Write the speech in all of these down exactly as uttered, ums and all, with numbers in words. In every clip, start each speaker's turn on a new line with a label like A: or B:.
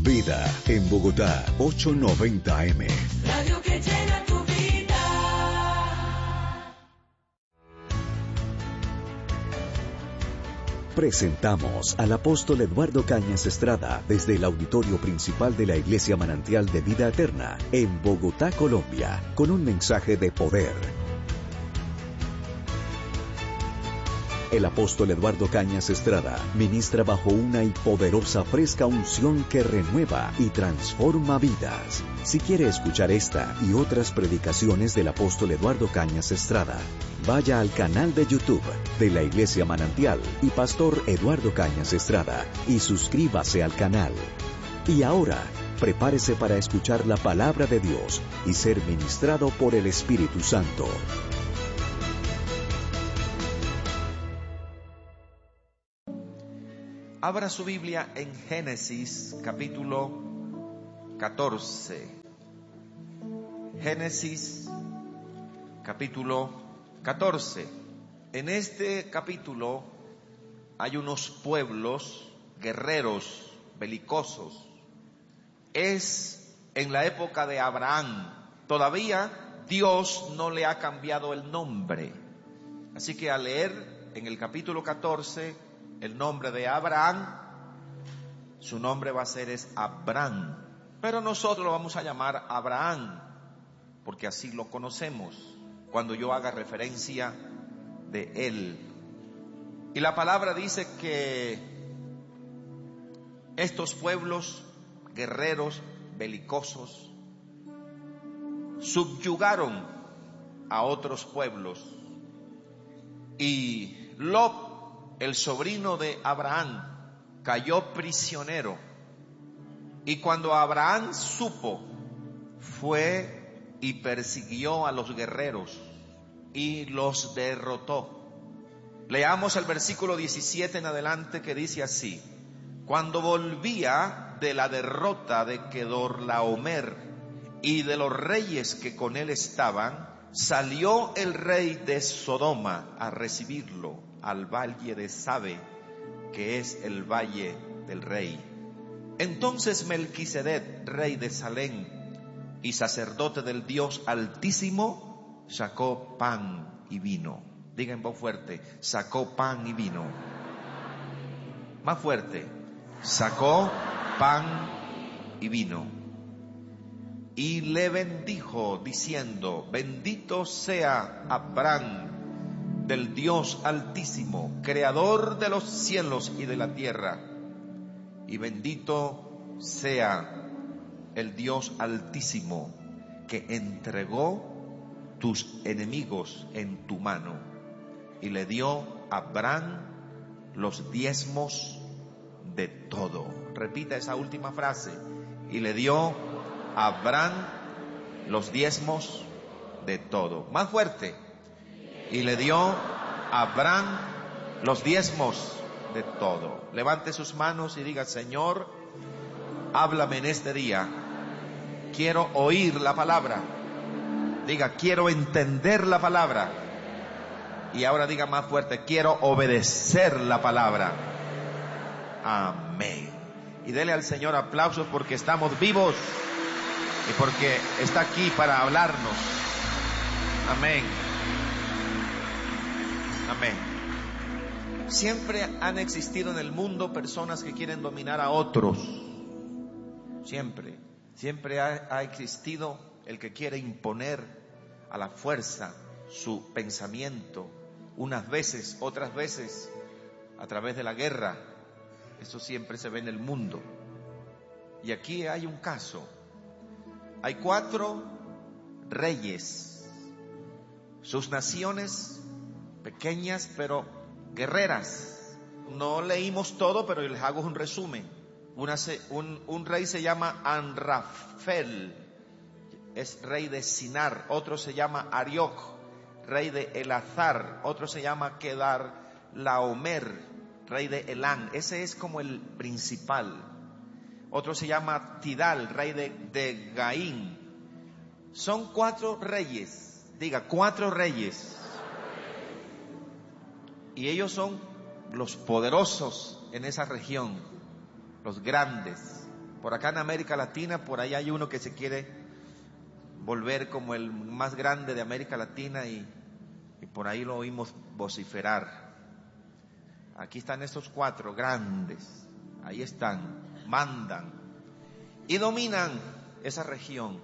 A: Vida en Bogotá, ochocientos noventa eme.
B: Radio que llena tu vida.
A: Presentamos al apóstol Eduardo Cañas Estrada desde el auditorio principal de la Iglesia Manantial de Vida Eterna en Bogotá, Colombia, con un mensaje de poder. El apóstol Eduardo Cañas Estrada ministra bajo una y poderosa fresca unción que renueva y transforma vidas. Si quiere escuchar esta y otras predicaciones del apóstol Eduardo Cañas Estrada, vaya al canal de YouTube de la Iglesia Manantial y Pastor Eduardo Cañas Estrada y suscríbase al canal. Y ahora, prepárese para escuchar la palabra de Dios y ser ministrado por el Espíritu Santo.
C: Abra su Biblia en Génesis capítulo catorce. Génesis capítulo catorce. En este capítulo hay unos pueblos guerreros, belicosos. Es en la época de Abraham. Todavía Dios no le ha cambiado el nombre. Así que al leer en el capítulo catorce el nombre de Abraham, su nombre va a ser es Abraham. Pero nosotros lo vamos a llamar Abraham, porque así lo conocemos cuando yo haga referencia de él. Y la palabra dice que estos pueblos guerreros, belicosos, subyugaron a otros pueblos. Y Lot, el sobrino de Abraham, cayó prisionero. Y cuando Abraham supo, fue y persiguió a los guerreros y los derrotó. Leamos el versículo diecisiete en adelante, que dice así: cuando volvía de la derrota de Kedorlaomer y de los reyes que con él estaban, salió el rey de Sodoma a recibirlo al valle de Sabe, que es el valle del rey. Entonces Melquisedec, rey de Salem y sacerdote del Dios Altísimo, sacó pan y vino. Diga en voz fuerte: sacó pan y vino. Más fuerte: sacó pan y vino. Y le bendijo diciendo: bendito sea Abraham del Dios Altísimo, creador de los cielos y de la tierra, y bendito sea el Dios Altísimo que entregó tus enemigos en tu mano. Y le dio a Abraham los diezmos de todo. Repita esa última frase: y le dio a Abraham los diezmos de todo. Más fuerte: y le dio a Abraham los diezmos de todo. Levante sus manos y diga: Señor, háblame en este día. Quiero oír la palabra. Diga: quiero entender la palabra. Y ahora diga más fuerte: quiero obedecer la palabra. Amén. Y dele al Señor aplausos porque estamos vivos y porque está aquí para hablarnos. Amén. Amén. Siempre han existido en el mundo personas que quieren dominar a otros. Siempre. Siempre ha, ha existido el que quiere imponer a la fuerza su pensamiento. Unas veces, otras veces, a través de la guerra. Eso siempre se ve en el mundo. Y aquí hay un caso. Hay cuatro reyes. Sus naciones pequeñas pero guerreras. No leímos todo, pero les hago un resumen. Una, un, un rey se llama Anrafel, es rey de Sinar. Otro se llama Arioc, rey de Elazar. Otro se llama Kedorlaomer, rey de Elán. Ese es como el principal. Otro se llama Tidal, rey de, de Gaín. Son cuatro reyes. Diga: cuatro reyes. Y ellos son los poderosos en esa región, los grandes. Por acá en América Latina, por ahí hay uno que se quiere volver como el más grande de América Latina y, y por ahí lo oímos vociferar. Aquí están estos cuatro grandes, ahí están, mandan y dominan esa región.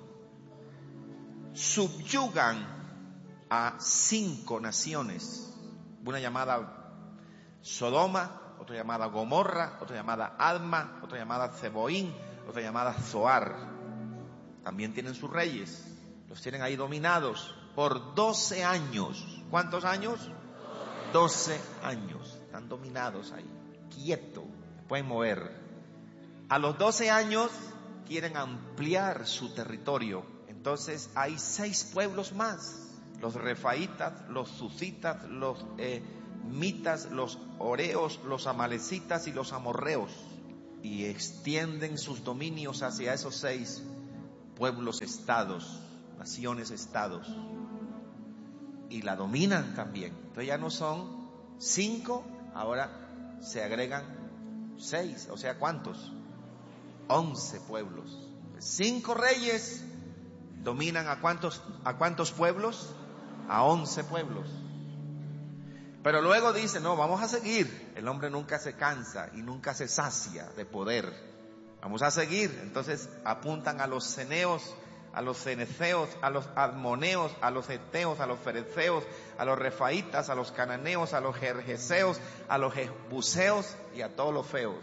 C: Subyugan a cinco naciones, una llamada Sodoma, otra llamada Gomorra, otra llamada Adma, otra llamada Zeboín, otra llamada Zoar. También tienen sus reyes, los tienen ahí dominados por doce años. ¿Cuántos años? doce años, están dominados ahí, quieto, se pueden mover. A los doce años quieren ampliar su territorio, entonces hay seis pueblos más, los refaitas, los susitas, los eh, mitas, los oreos, los amalecitas y los amorreos, y extienden sus dominios hacia esos seis pueblos estados, naciones estados, y la dominan también. Entonces ya no son cinco, ahora se agregan seis, o sea, ¿cuántos? Once pueblos. Cinco reyes dominan a cuántos, a cuántos pueblos, a once pueblos. Pero luego dice, no, vamos a seguir. El hombre nunca se cansa y nunca se sacia de poder. Vamos a seguir. Entonces apuntan a los ceneos, a los ceneceos, a los admoneos, a los heteos, a los fereceos, a los refaitas, a los cananeos, a los jerjeseos, a los jebuseos y a todos los feos.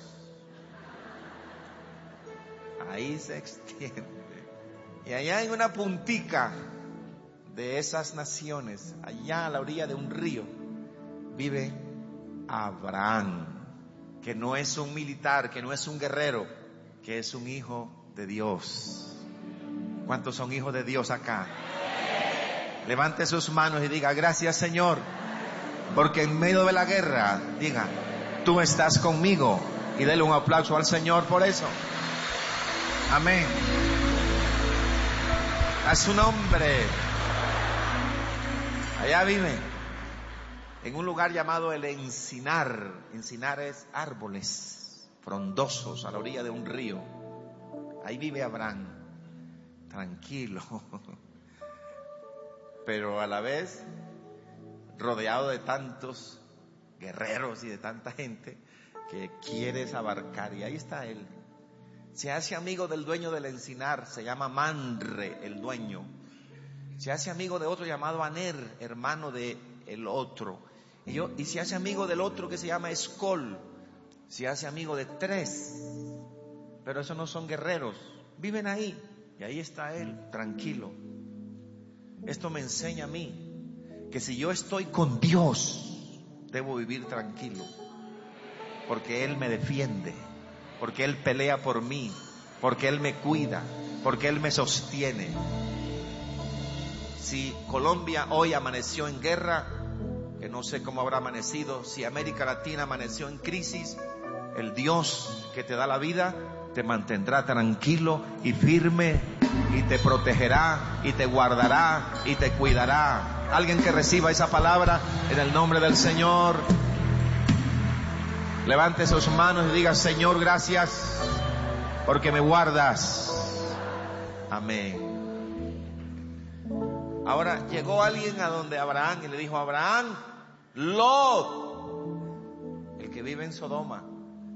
C: Ahí se extiende. Y allá en una puntica de esas naciones, allá a la orilla de un río, vive Abraham, que no es un militar, que no es un guerrero, que es un hijo de Dios. ¿Cuántos son hijos de Dios acá? Levante sus manos y diga, gracias Señor, porque en medio de la guerra, diga, tú estás conmigo, y dele un aplauso al Señor por eso. Amén. A su nombre. Allá vive, en un lugar llamado el Encinar. Encinar es árboles frondosos a la orilla de un río. Ahí vive Abraham, tranquilo, pero a la vez rodeado de tantos guerreros y de tanta gente que quieres abarcar. Y ahí está él. Se hace amigo del dueño del encinar, se llama Manre, el dueño. Se hace amigo de otro llamado Aner, hermano de el otro. Y, yo, y se hace amigo del otro que se llama Escol. Se hace amigo de tres. Pero esos no son guerreros. Viven ahí. Y ahí está él, tranquilo. Esto me enseña a mí que si yo estoy con Dios, debo vivir tranquilo. Porque Él me defiende. Porque Él pelea por mí. Porque Él me cuida. Porque Él me sostiene. Si Colombia hoy amaneció en guerra, que no sé cómo habrá amanecido, si América Latina amaneció en crisis, el Dios que te da la vida te mantendrá tranquilo y firme y te protegerá y te guardará y te cuidará. Alguien que reciba esa palabra en el nombre del Señor, levante sus manos y diga, Señor, gracias porque me guardas. Amén. Ahora llegó alguien a donde Abraham y le dijo, Abraham, Lot, el que vive en Sodoma,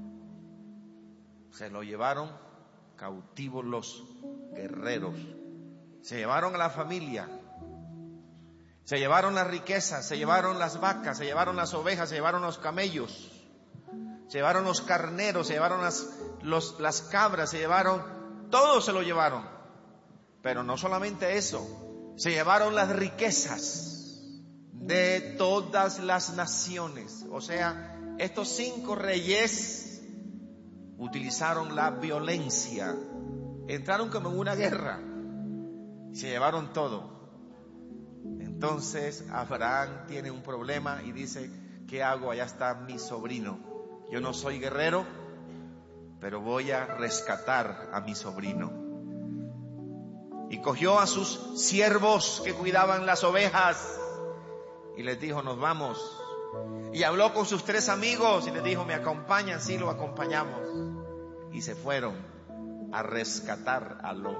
C: se lo llevaron cautivos los guerreros, se llevaron a la familia, se llevaron las riquezas, se llevaron las vacas, se llevaron las ovejas, se llevaron los camellos, se llevaron los carneros, se llevaron las, los, las cabras, se llevaron, todo se lo llevaron. Pero no solamente eso, se llevaron las riquezas de todas las naciones. O sea, estos cinco reyes utilizaron la violencia, entraron como en una guerra, se llevaron todo. Entonces Abraham tiene un problema y dice, ¿qué hago? Allá está mi sobrino. Yo no soy guerrero, pero voy a rescatar a mi sobrino. Y cogió a sus siervos que cuidaban las ovejas y les dijo, nos vamos. Y habló con sus tres amigos y les dijo, ¿me acompañan? Sí, lo acompañamos. Y se fueron. a rescatar a Lot.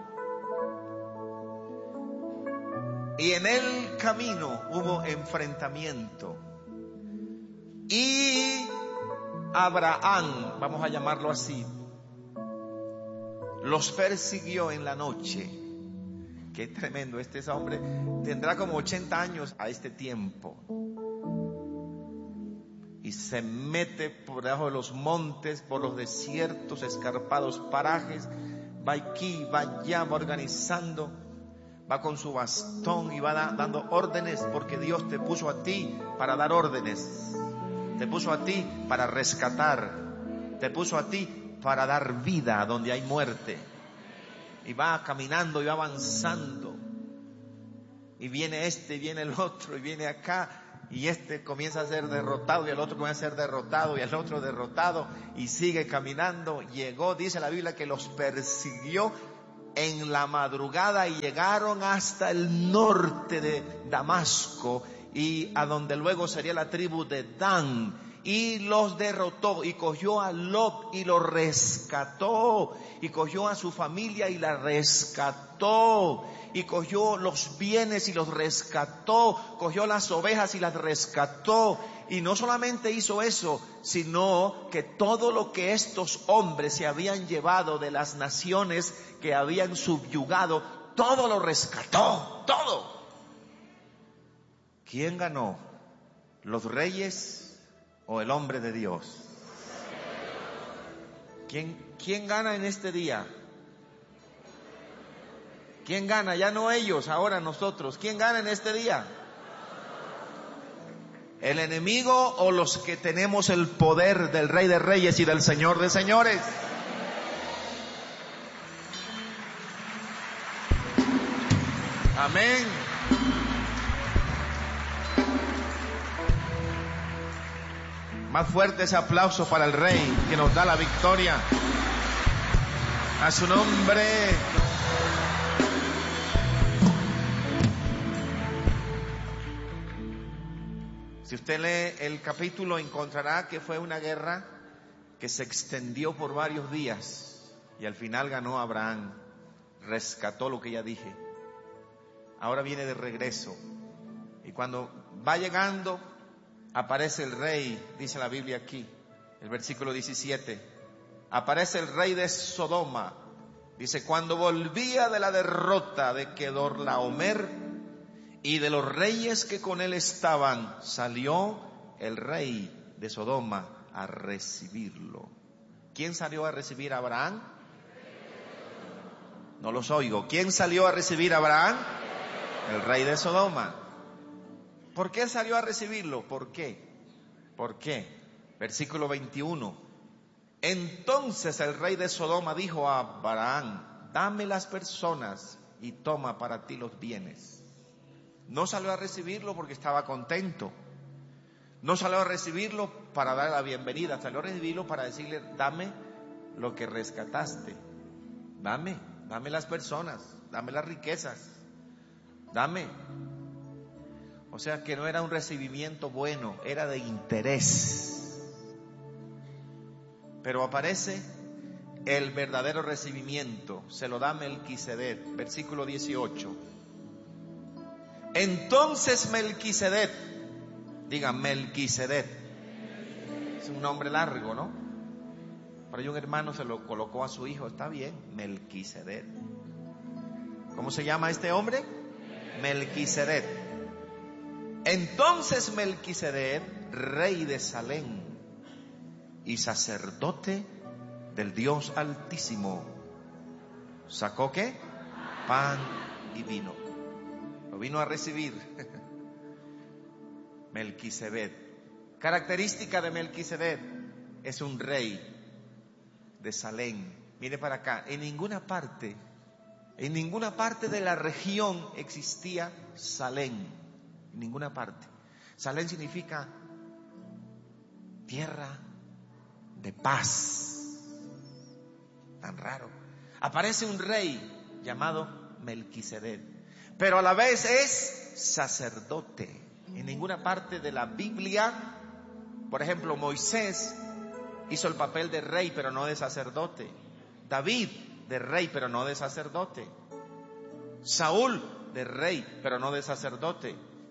C: Y en el camino hubo enfrentamiento. Y Abraham, vamos a llamarlo así, los persiguió en la noche. Qué tremendo, este hombre tendrá como ochenta años a este tiempo. Y se mete por debajo de los montes, por los desiertos, escarpados parajes, va aquí, va allá, va organizando, va con su bastón y va da, dando órdenes, porque Dios te puso a ti para dar órdenes, te puso a ti para rescatar, te puso a ti para dar vida donde hay muerte. Y va caminando y va avanzando, y viene este y viene el otro y viene acá, y este comienza a ser derrotado y el otro comienza a ser derrotado y el otro derrotado, y sigue caminando. Llegó, dice la Biblia, que los persiguió en la madrugada y llegaron hasta el norte de Damasco, y a donde luego sería la tribu de Dan, y los derrotó, y cogió a Lot y lo rescató, y cogió a su familia y la rescató, y cogió los bienes y los rescató, cogió las ovejas y las rescató. Y no solamente hizo eso, sino que todo lo que estos hombres se habían llevado de las naciones que habían subyugado, todo lo rescató, todo. ¿Quién ganó? ¿Los reyes o el hombre de Dios? ¿Quién, quién gana en este día? ¿Quién gana? Ya no ellos, ahora nosotros. ¿Quién gana en este día? ¿El enemigo o los que tenemos el poder del Rey de Reyes y del Señor de Señores? Amén. Más fuerte ese aplauso para el Rey que nos da la victoria. A su nombre. Si usted lee el capítulo, encontrará que fue una guerra que se extendió por varios días y al final ganó Abraham, rescató lo que ya dije. Ahora viene de regreso y cuando va llegando aparece el rey, dice la Biblia aquí, el versículo diecisiete, aparece el rey de Sodoma. Dice, cuando volvía de la derrota de Kedorlaomer y de los reyes que con él estaban, salió el rey de Sodoma a recibirlo. ¿Quién salió a recibir a Abraham? No los oigo. ¿Quién salió a recibir a Abraham? El rey de Sodoma. ¿Por qué salió a recibirlo? ¿Por qué? ¿Por qué? Versículo veintiuno. Entonces el rey de Sodoma dijo a Abraham, dame las personas y toma para ti los bienes. No salió a recibirlo porque estaba contento. No salió a recibirlo para dar la bienvenida. Salió a recibirlo para decirle, dame lo que rescataste. Dame, dame las personas, dame las riquezas. Dame. O sea que no era un recibimiento bueno, era de interés. Pero aparece el verdadero recibimiento. Se lo da Melquisedec, versículo dieciocho. Entonces Melquisedec, diga Melquisedec, es un nombre largo, ¿no? Pero hay un hermano se lo colocó a su hijo, está bien, Melquisedec. ¿Cómo se llama este hombre? Melquisedec. Entonces Melquisedec, rey de Salem y sacerdote del Dios Altísimo, ¿sacó qué? Pan y vino. Lo vino a recibir. Melquisedec. Característica de Melquisedec, es un rey de Salem. Mire para acá, en ninguna parte, en ninguna parte de la región existía Salem. En ninguna parte. Salem significa tierra de paz. Tan raro. Aparece un rey llamado Melquisedec, pero a la vez es sacerdote. En ninguna parte de la Biblia, por ejemplo, Moisés hizo el papel de rey, pero no de sacerdote. David de rey, pero no de sacerdote. Saúl, de rey, pero no de sacerdote.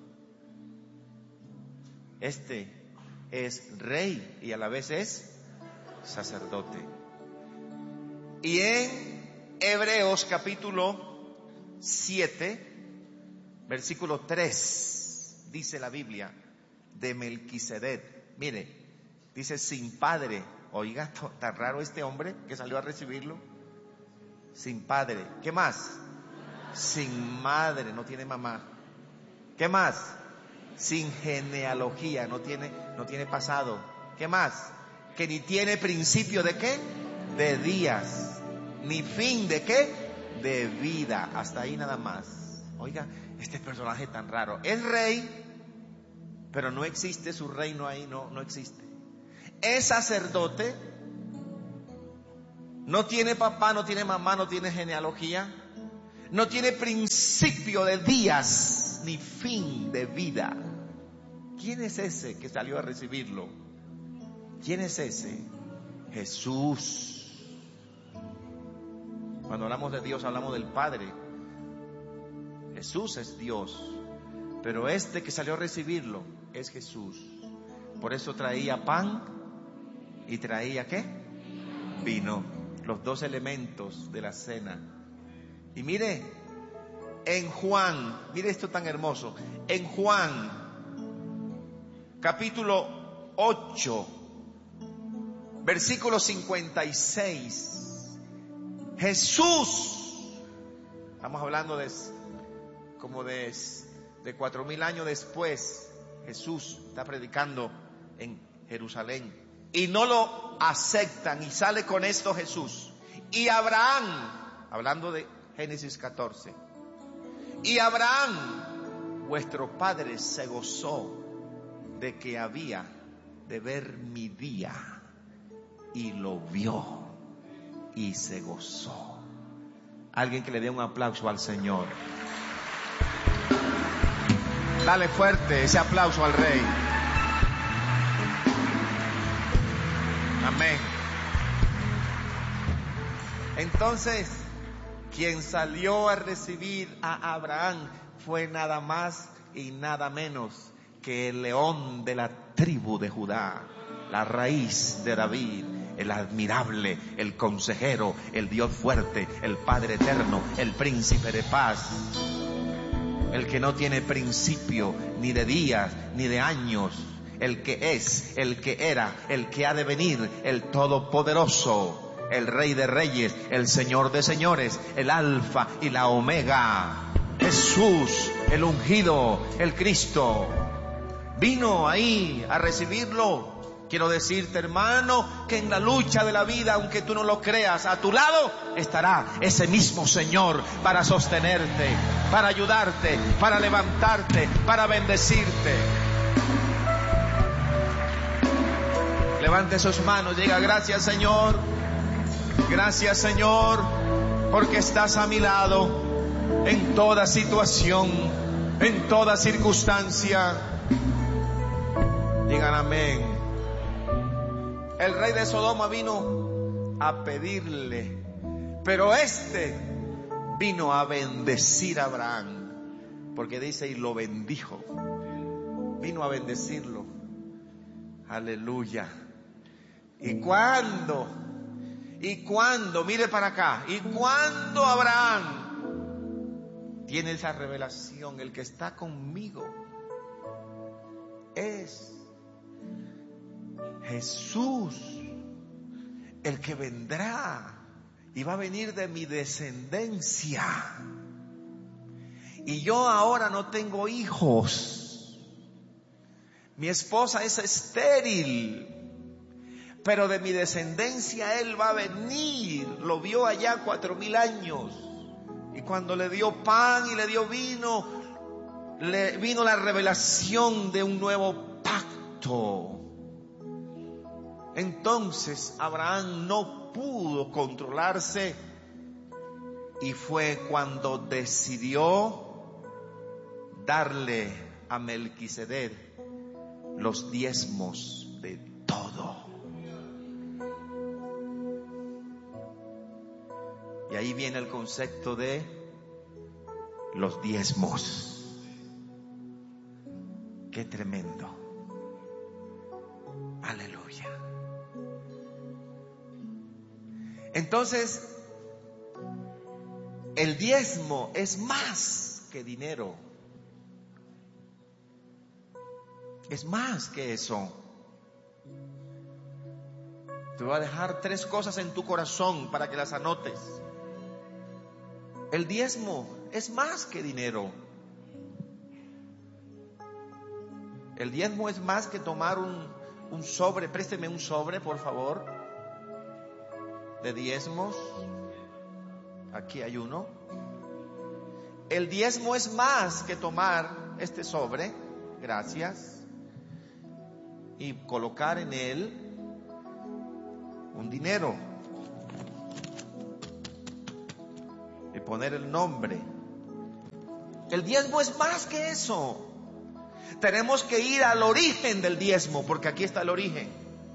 C: Este es rey y a la vez es sacerdote. Y en Hebreos capítulo siete, versículo tres, dice la Biblia de Melquisedec. Mire, dice sin padre. Oiga, tan raro este hombre que salió a recibirlo. Sin padre. ¿Qué más? Sin madre, no tiene mamá. ¿Qué más? Sin genealogía, no tiene, no tiene pasado. ¿Qué más? Que ni tiene principio de qué? De días. Ni fin de qué? De vida. Hasta ahí nada más. Oiga, este personaje tan raro. Es rey, pero no existe su reino ahí, no, no existe. Es sacerdote, no tiene papá, no tiene mamá, no tiene genealogía, no tiene principio de días ni fin de vida. ¿Quién es ese que salió a recibirlo? ¿Quién es ese? Jesús. Cuando hablamos de Dios hablamos del Padre. Jesús es Dios, pero este que salió a recibirlo es Jesús. Por eso traía pan y traía ¿qué? Vino, los dos elementos de la cena. Y mire, en Juan, mire esto tan hermoso, en Juan capítulo ocho, versículo cincuenta y seis, Jesús, estamos hablando de como de, de cuatro mil años después, Jesús está predicando en Jerusalén. Y no lo aceptan, y sale con esto Jesús. Y Abraham, hablando de Génesis catorce, y Abraham, vuestro padre, se gozó de que había de ver mi día, y lo vio, y se gozó. Alguien que le dé un aplauso al Señor. Dale fuerte ese aplauso al Rey. Amén. Entonces, quien salió a recibir a Abraham fue nada más y nada menos que el león de la tribu de Judá, la raíz de David, el admirable, el consejero, el Dios fuerte, el Padre eterno, el príncipe de paz, el que no tiene principio ni de días ni de años, el que es, el que era, el que ha de venir, el todopoderoso, el Rey de reyes, el Señor de señores, el Alfa y la Omega, Jesús, el ungido, el Cristo, vino ahí a recibirlo. Quiero decirte, hermano, que en la lucha de la vida, aunque tú no lo creas, a tu lado estará ese mismo Señor para sostenerte, para ayudarte, para levantarte, para bendecirte. Levante sus manos, diga gracias Señor, gracias Señor, porque estás a mi lado en toda situación, en toda circunstancia. Digan amén. El rey de Sodoma vino a pedirle, pero este vino a bendecir a Abraham, porque dice y lo bendijo, vino a bendecirlo. Aleluya. Y cuando, y cuando, mire para acá, y cuando Abraham tiene esa revelación, el que está conmigo es Jesús, el que vendrá y va a venir de mi descendencia. Y yo ahora no tengo hijos. Mi esposa es estéril, pero de mi descendencia él va a venir. Lo vio allá cuatro mil años. Y cuando le dio pan y le dio vino, le vino la revelación de un nuevo pacto. Entonces Abraham no pudo controlarse y fue cuando decidió darle a Melquisedec los diezmos de todo. Y ahí viene el concepto de los diezmos. Qué tremendo. Aleluya. Entonces, el diezmo es más que dinero. Es más que eso. Te voy a dejar tres cosas en tu corazón para que las anotes. El diezmo es más que dinero. El diezmo es más que tomar un, un sobre. Présteme un sobre, por favor, de diezmos. Aquí hay uno. El diezmo es más que tomar este sobre, gracias, y colocar en él un dinero y poner el nombre. El diezmo es más que eso. Tenemos que ir al origen del diezmo, porque aquí está el origen.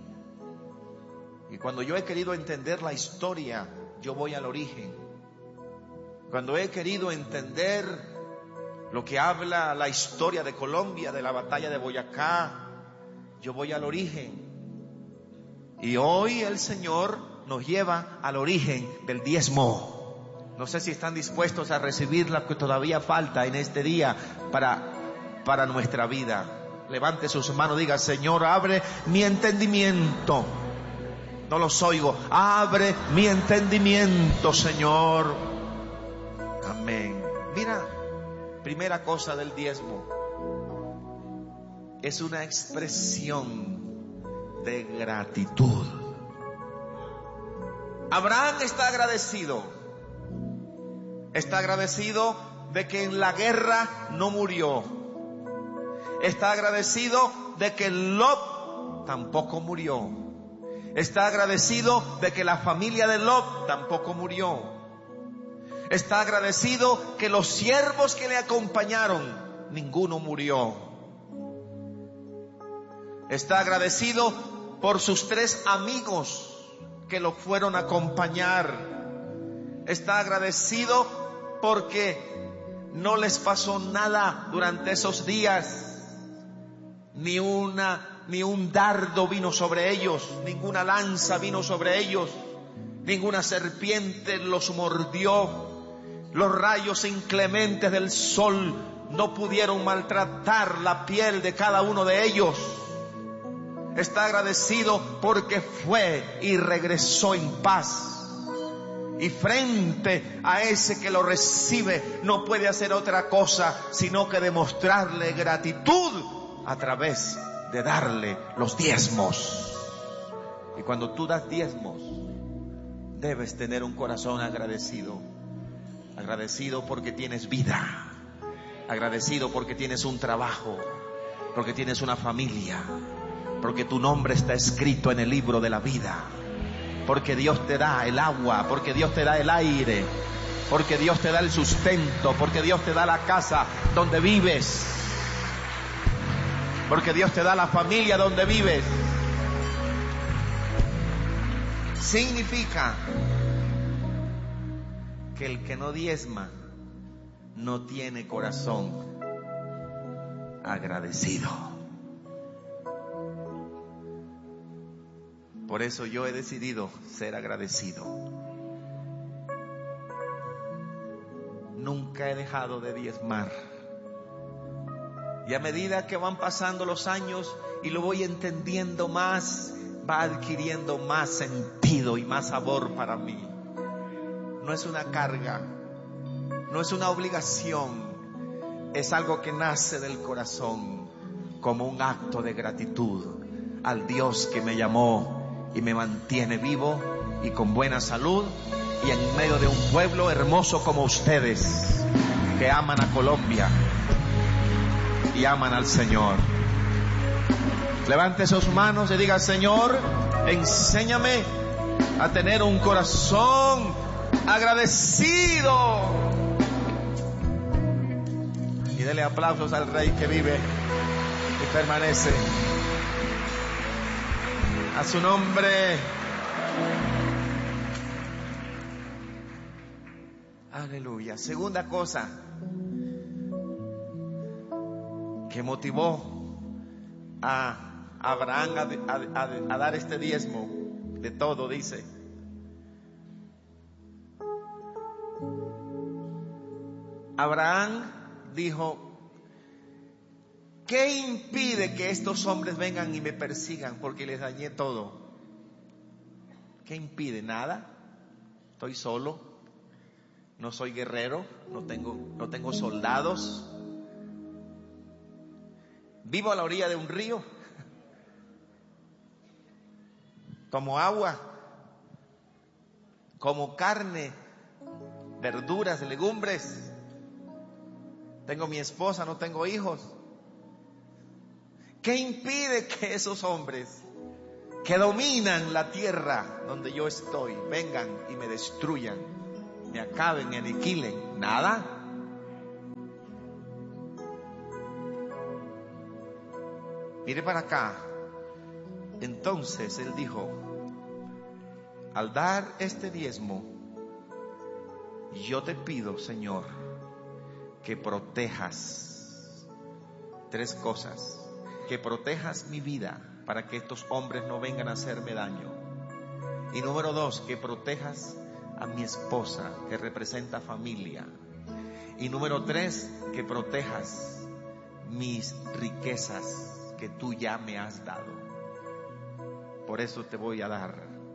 C: Y cuando yo he querido entender la historia, yo voy al origen. Cuando he querido entender lo que habla la historia de Colombia, de la batalla de Boyacá, yo voy al origen. Y hoy el Señor nos lleva al origen del diezmo. No sé si están dispuestos a recibir lo que todavía falta en este día para, para nuestra vida. Levante sus manos, diga: Señor, abre mi entendimiento. No los oigo. Abre mi entendimiento, Señor. Amén. Mira, primera cosa del diezmo. Es una expresión de gratitud. Abraham está agradecido. Está agradecido de que en la guerra no murió. Está agradecido de que Lot tampoco murió. Está agradecido de que la familia de Lot tampoco murió. Está agradecido que los siervos que le acompañaron, ninguno murió. Está agradecido por sus tres amigos que lo fueron a acompañar. Está agradecido porque no les pasó nada durante esos días. Ni una, ni un dardo vino sobre ellos, ninguna lanza vino sobre ellos, ninguna serpiente los mordió. Los rayos inclementes del sol no pudieron maltratar la piel de cada uno de ellos. Está agradecido porque fue y regresó en paz. Y frente a ese que lo recibe, no puede hacer otra cosa sino que demostrarle gratitud a través de darle los diezmos. Y cuando tú das diezmos, debes tener un corazón agradecido. Agradecido porque tienes vida. Agradecido porque tienes un trabajo. Porque tienes una familia. Porque tu nombre está escrito en el libro de la vida. Porque Dios te da el agua. Porque Dios te da el aire. Porque Dios te da el sustento. Porque Dios te da la casa donde vives. Porque Dios te da la familia donde vives. Significa que el que no diezma no tiene corazón agradecido. Por eso yo he decidido ser agradecido. Nunca he dejado de diezmar. Y a medida que van pasando los años y lo voy entendiendo más, va adquiriendo más sentido y más sabor para mí. No es una carga, no es una obligación, es algo que nace del corazón como un acto de gratitud al Dios que me llamó y me mantiene vivo y con buena salud y en medio de un pueblo hermoso como ustedes que aman a Colombia y aman al Señor. Levante sus manos y diga: Señor, enséñame a tener un corazón agradecido. Y dele aplausos al Rey que vive y permanece. A su nombre. Aleluya. Segunda cosa que motivó a Abraham a, a, a, a dar este diezmo de todo, dice: Abraham dijo: ¿qué impide que estos hombres vengan y me persigan porque les dañé todo? ¿Qué impide? Nada. Estoy solo. No soy guerrero. No tengo, no tengo soldados. Vivo a la orilla de un río. Tomo agua. Como carne, verduras, legumbres. Tengo mi esposa, no tengo hijos. ¿Qué impide que esos hombres que dominan la tierra donde yo estoy vengan y me destruyan, me acaben, me aniquilen? Nada. Mire para acá. Entonces él dijo: al dar este diezmo, yo te pido, Señor, que protejas tres cosas. Que protejas mi vida para que estos hombres no vengan a hacerme daño. Y número dos, que protejas a mi esposa, que representa familia. Y número tres, que protejas mis riquezas que tú ya me has dado. Por eso te voy a dar.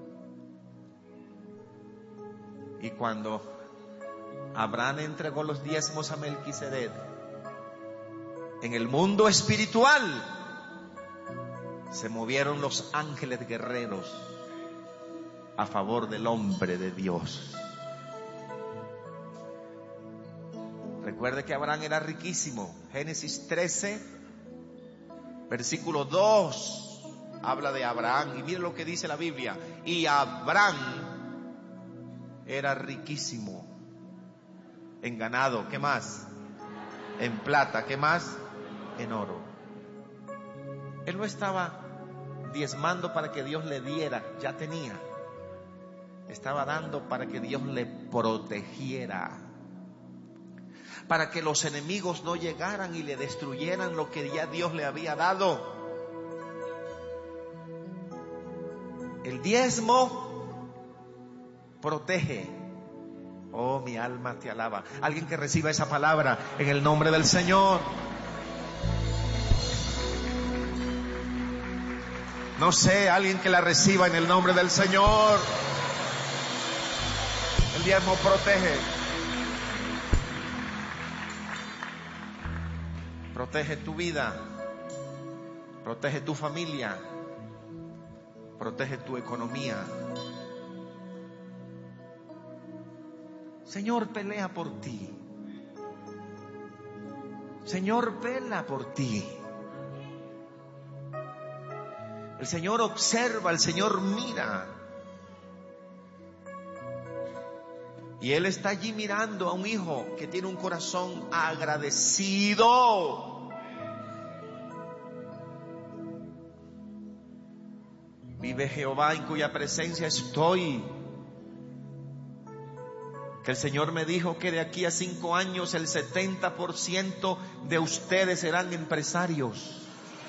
C: Y cuando Abraham entregó los diezmos a Melquisedec, en el mundo espiritual se movieron los ángeles guerreros a favor del hombre de Dios. Recuerde que Abraham era riquísimo. Génesis trece, versículo dos, habla de Abraham. Y mire lo que dice la Biblia: y Abraham era riquísimo en ganado. ¿Qué más? En plata. ¿Qué más? En oro. Él no estaba diezmando para que Dios le diera, ya tenía. Estaba dando para que Dios le protegiera, para que los enemigos no llegaran y le destruyeran lo que ya Dios le había dado. El diezmo protege. Oh, mi alma te alaba. Alguien que reciba esa palabra en el nombre del Señor. No sé, alguien que la reciba en el nombre del Señor. El diezmo protege. Protege tu vida. Protege tu familia. Protege tu economía. Señor, pelea por ti. Señor, vela por ti. El Señor observa, el Señor mira. Y Él está allí mirando a un hijo que tiene un corazón agradecido. Vive Jehová, en cuya presencia estoy. Que el Señor me dijo que de aquí a cinco años el setenta por ciento de ustedes serán empresarios.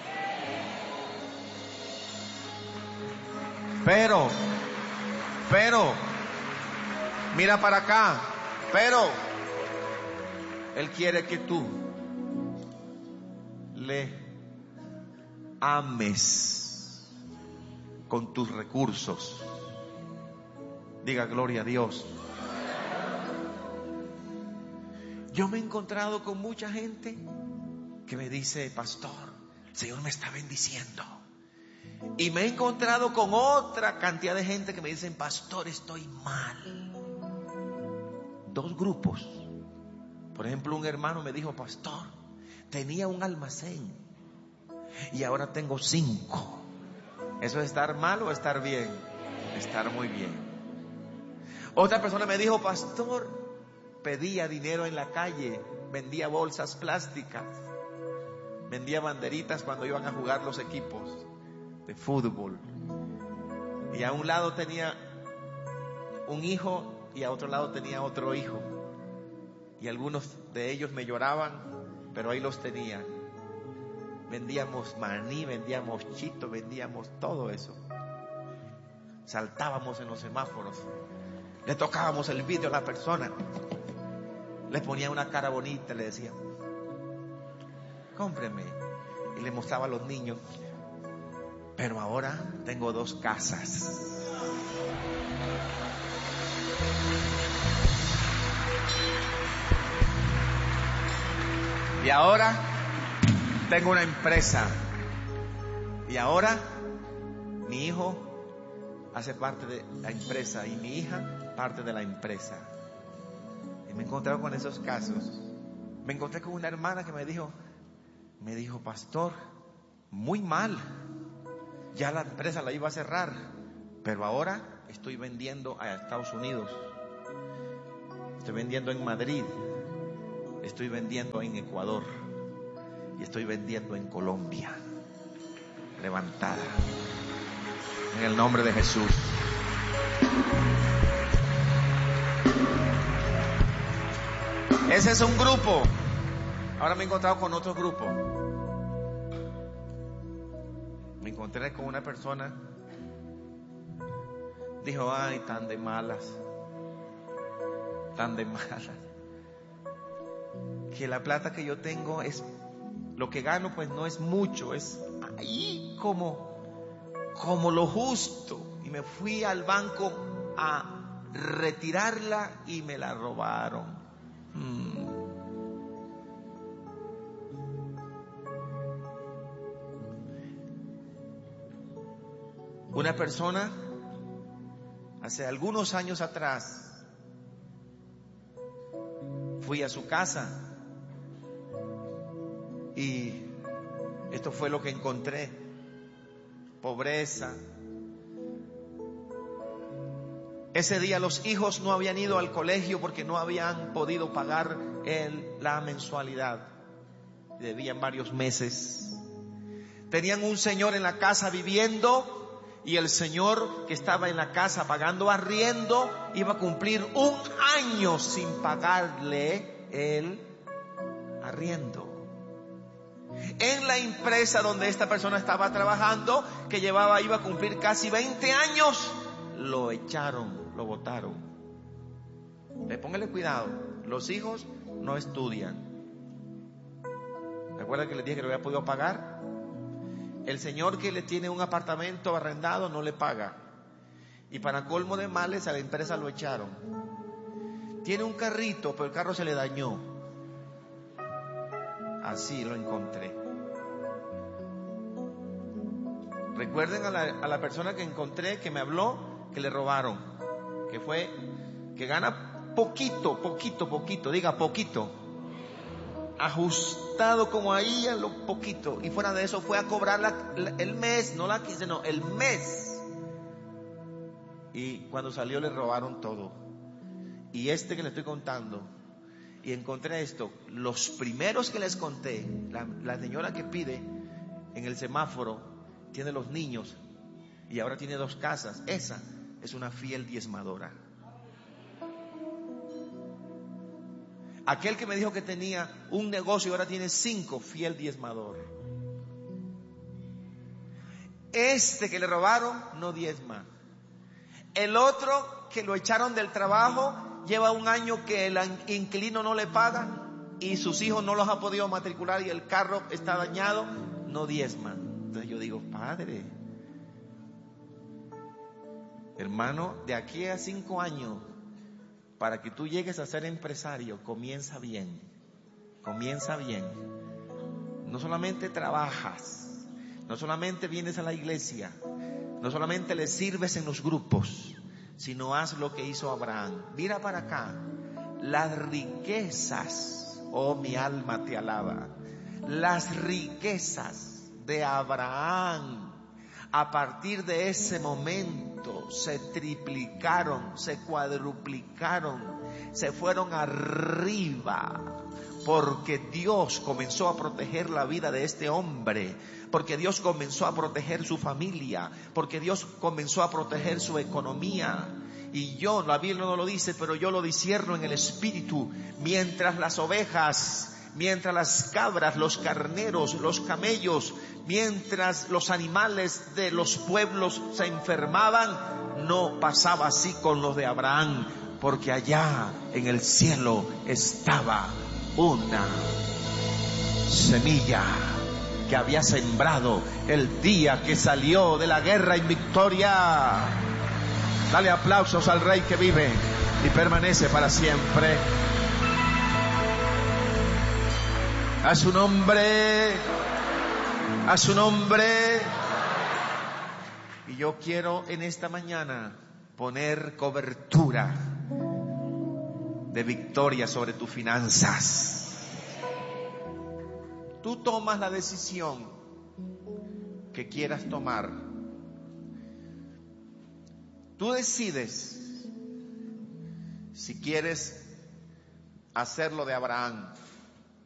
C: Pero, pero, mira para acá, pero Él quiere que tú le ames con tus recursos. Diga gloria a Dios. Yo me he encontrado con mucha gente que me dice: pastor, el Señor me está bendiciendo. Y me he encontrado con otra cantidad de gente que me dicen: pastor, estoy mal. Dos grupos. Por ejemplo, un hermano me dijo: pastor, tenía un almacén y ahora tengo cinco. ¿Eso es estar mal o estar bien? Estar muy bien. Otra persona me dijo: pastor, pedía dinero en la calle, vendía bolsas plásticas, vendía banderitas cuando iban a jugar los equipos de fútbol. Y a un lado tenía un hijo y a otro lado tenía otro hijo. Y algunos de ellos me lloraban, pero ahí los tenía. Vendíamos maní, vendíamos chito, vendíamos todo eso. Saltábamos en los semáforos. Le tocábamos el vidrio a la persona. Le ponía una cara bonita, le decía, cómpreme. Y le mostraba a los niños. Pero ahora tengo dos casas. Y ahora tengo una empresa. Y ahora mi hijo hace parte de la empresa y mi hija parte de la empresa. Y me encontré con esos casos. Me encontré con una hermana que me dijo, me dijo, pastor, muy mal. Ya la empresa la iba a cerrar, pero ahora estoy vendiendo a Estados Unidos. Estoy vendiendo en Madrid. Estoy vendiendo en Ecuador. Y estoy vendiendo en Colombia. Levantada. En el nombre de Jesús. Ese es un grupo. Ahora me he encontrado con otro grupo. Me encontré con una persona. Dijo, ay, tan de malas. Tan de malas. Que la plata que yo tengo es, lo que gano pues no es mucho, es ahí como, como lo justo. Y me fui al banco a retirarla y me la robaron. Hmm. Una persona, hace algunos años atrás, fui a su casa y esto fue lo que encontré: pobreza. Ese día los hijos no habían ido al colegio porque no habían podido pagar el, la mensualidad. Debían varios meses. Tenían un señor en la casa viviendo. Y el señor que estaba en la casa pagando arriendo iba a cumplir un año sin pagarle el arriendo. En la empresa donde esta persona estaba trabajando, que llevaba, iba a cumplir casi veinte años, lo echaron, lo botaron. Le póngale cuidado, los hijos no estudian. ¿Recuerda que les dije que lo había podido pagar? El señor que le tiene un apartamento arrendado no le paga. Y para colmo de males a la empresa lo echaron. Tiene un carrito, pero el carro se le dañó. Así lo encontré. Recuerden a la, a la persona que encontré, que me habló, que le robaron. Que fue, que gana poquito, poquito, poquito, diga poquito. Ajustado como ahí a lo poquito. Y fuera de eso fue a cobrar la, la, el mes, no la quince, no, el mes. Y cuando salió le robaron todo. Y este que le estoy contando, y encontré esto, los primeros que les conté, la, la señora que pide en el semáforo, tiene los niños y ahora tiene dos casas. Esa es una fiel diezmadora. Aquel que me dijo que tenía un negocio y ahora tiene cinco, fiel diezmador. Este que le robaron no diezma. El otro que lo echaron del trabajo, lleva un año que el inquilino no le paga y sus hijos no los ha podido matricular y el carro está dañado, no diezma. Entonces yo digo, padre, hermano, de aquí a cinco años, para que tú llegues a ser empresario, comienza bien, comienza bien. No solamente trabajas, no solamente vienes a la iglesia, no solamente le sirves en los grupos, sino haz lo que hizo Abraham. Mira para acá, las riquezas, oh mi alma te alaba, las riquezas de Abraham, a partir de ese momento se triplicaron, se cuadruplicaron, se fueron arriba, porque Dios comenzó a proteger la vida de este hombre, porque Dios comenzó a proteger su familia, porque Dios comenzó a proteger su economía. Y yo, la Biblia no lo dice, pero yo lo discierno en el espíritu. Mientras las ovejas, mientras las cabras, los carneros, los camellos, mientras los animales de los pueblos se enfermaban, no pasaba así con los de Abraham, porque allá en el cielo estaba una semilla que había sembrado el día que salió de la guerra en victoria. Dale aplausos al Rey que vive y permanece para siempre. A su nombre, a su nombre. Y yo quiero en esta mañana poner cobertura de victoria sobre tus finanzas. Tú tomas la decisión que quieras tomar. Tú decides si quieres hacer lo de Abraham.